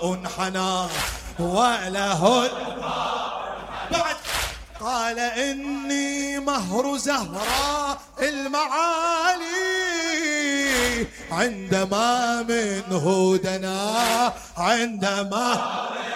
انحنى وله بعد قال إني مهر زهراء المعالي عندما منه دنا عندما